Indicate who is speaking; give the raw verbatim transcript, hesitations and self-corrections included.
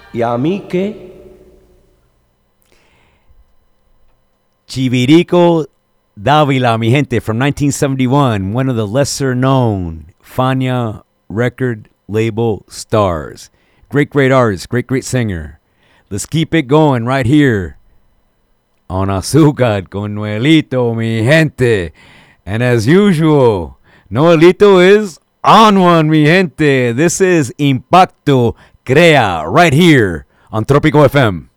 Speaker 1: ¿Y a mí qué?
Speaker 2: Chivirico Davila, mi gente, from nineteen seventy-one, one of the lesser known Fania record label stars. Great, great artist, great, great singer. Let's keep it going right here on Azúcar con Noelito, mi gente. And as usual, Noelito is on one, mi gente. This is Impacto Crea right here on Tropico F M.